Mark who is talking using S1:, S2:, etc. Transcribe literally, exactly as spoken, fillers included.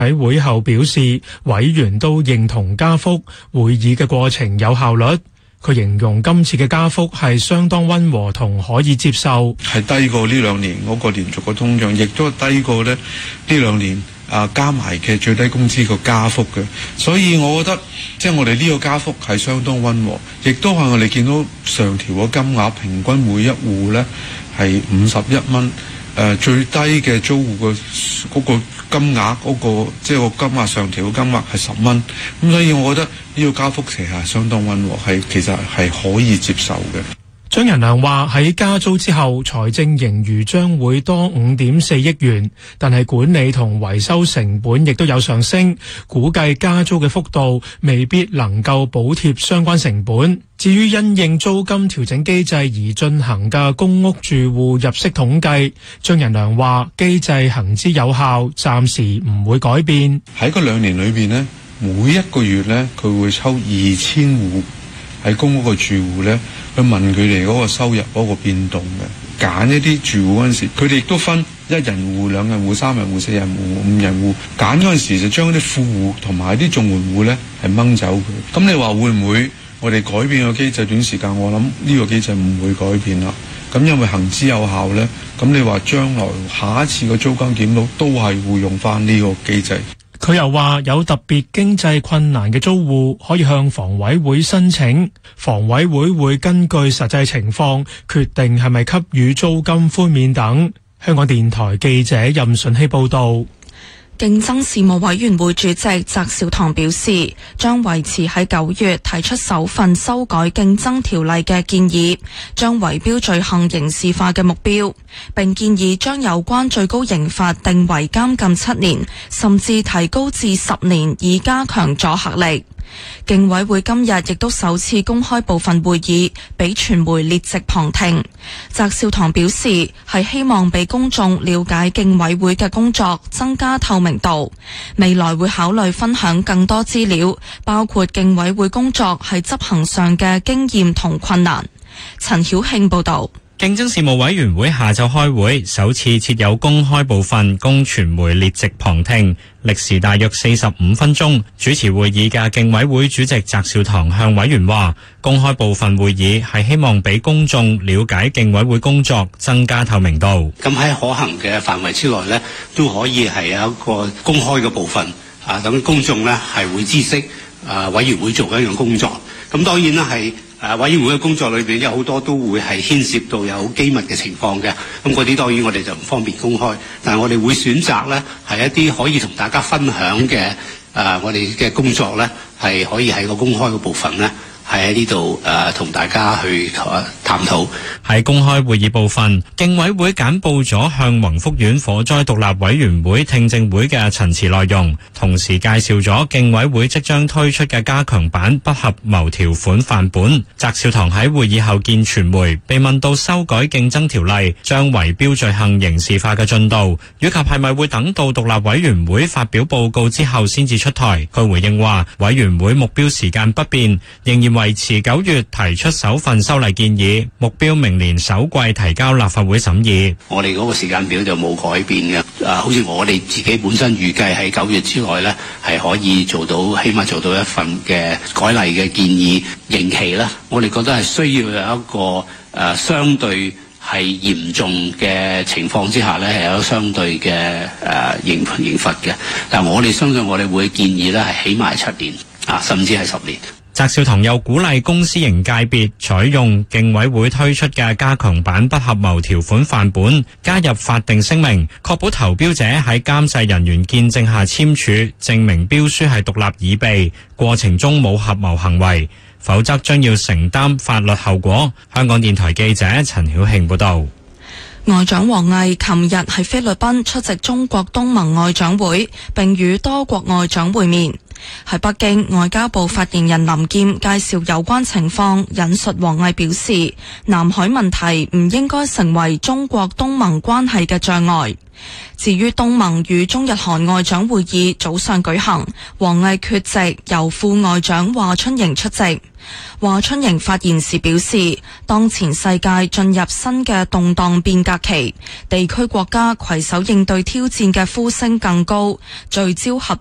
S1: 喺會後表示，委員都認同加幅，會議嘅過程有效率。佢形容今次嘅加幅係相當溫和同可以接受，
S2: 係低過呢兩年嗰個連續嘅通脹，亦都係低過咧呢兩年啊加埋嘅最低工資個加幅嘅。所以我覺得即係我哋呢個加幅係相當溫和，亦都係我哋見到上調個金額平均每一戶咧係五十一蚊。誒、呃、最低嘅租戶嘅嗰個金額嗰、那個即係個金額上調嘅金額係十蚊，咁所以我覺得呢個加幅其實係相當溫和，係其實係可以接受嘅。
S1: 張仁良話喺加租之後，財政盈餘將會多五點四億元，但係管理同維修成本亦都有上升，估計加租嘅幅度未必能夠補貼相關成本。至於因應租金調整機制而進行嘅公屋住戶入息統計，張仁良話機制行之有效，暫時唔會改變。
S2: 喺嗰兩年裏邊呢，每一個月呢，佢會抽二千戶喺公屋嘅住戶呢，去問佢哋嗰個收入嗰個變動嘅，揀一啲住戶嗰陣時，佢哋亦都分一人戶、兩人戶、三人戶、四人戶、五人戶。揀嗰陣時就將啲富戶同埋啲綜援戶咧係掹走佢。咁你話會唔會我哋改變個機制？短時間我諗呢個機制唔會改變啦。咁因為行之有效咧，咁你話將來下一次個租金檢討都係會用翻呢個機制。
S1: 佢又話有特別經濟困難嘅租戶可以向房委會申請，房委會會根據實際情況決定係咪給予租金寬免等。香港電台記者任順希報導。
S3: 競爭事務委員會主席翟紹唐表示，將維持喺九月提出首份修改競爭條例嘅建議，將圍標罪行刑事化嘅目標，並建議將有關最高刑罰定為監禁七年，甚至提高至十年，以加強阻嚇力。競委會今日亦都首次公開部分會議，俾傳媒列席旁聽。翟紹唐表示，係希望俾公眾了解競委會嘅工作，增加透明度。未來會考慮分享更多資料，包括競委會工作喺執行上嘅經驗同困難。陳曉慶報道。
S4: 競爭事務委員會下晝開會，首次設有公開部分供傳媒列席旁聽，歷時大約四十五分鐘。主持會議嘅競委會主席翟紹唐向委員話，公開部分會議係希望俾公眾了解競委會工作，增加透明度。
S5: 咁喺可行嘅範圍之內呢，都可以係有一個公開嘅部分，啊，等公眾呢係會知悉啊委員會做緊嘅工作。咁當然啦係。誒委員會嘅工作裏邊有好多都會係牽涉到有機密嘅情況嘅，咁嗰啲當然我哋就唔方便公開，但係我哋會選擇呢係一啲可以同大家分享嘅誒、呃、我哋嘅工作呢係可以喺個公開嘅部分呢係喺呢度誒同大家去探討。
S4: 喺公開會議部分，競委會簡報咗向宏福苑火災獨立委員會聽證會嘅陳詞內容，同時介紹咗競委會即將推出嘅加強版不合謀條款範本。翟紹唐喺會議後見傳媒，被問到修改競爭條例將圍標罪行刑事化嘅進度，以及係咪會等到獨立委員會發表報告之後先至出台，佢回應話，委員會目標時間不變，仍然維持九月提出首份修例建議，目標明年首季提交立法會審議。
S5: 我哋嗰個時間表就冇改變嘅，啊，好似我哋自己本身預計喺九月之內呢，係可以做到，起碼做到一份嘅改例嘅建議刑期啦。我哋覺得係需要有一個誒、呃、相對係嚴重嘅情況之下呢，係有相對嘅誒、呃、刑刑罰嘅。但我哋相信我哋會建議呢係起碼七年啊，甚至係十年。
S4: 翟紹唐又鼓勵公私營界別採用競委會推出嘅加強版不合謀條款範本，加入法定聲明，確保投標者喺監誓人員見證下簽署，證明標書係獨立擬備，過程中冇合謀行為，否則將要承擔法律後果。香港電台記者陳曉慶報道。
S3: 外長王毅琴日喺菲律賓出席中國東盟外長會，並與多國外長會面。喺北京，外交部發言人林劍介紹有關情況，引述王毅表示，南海問題唔應該成為中國東盟關係嘅障礙。 至於東盟與中日韓外長會議早上舉行，王毅缺席，由副外長華春瑩出席。華春瑩發言時表示，當前世界進入新嘅動盪變革期，地區國家攜手應對挑戰嘅呼聲更高，聚焦合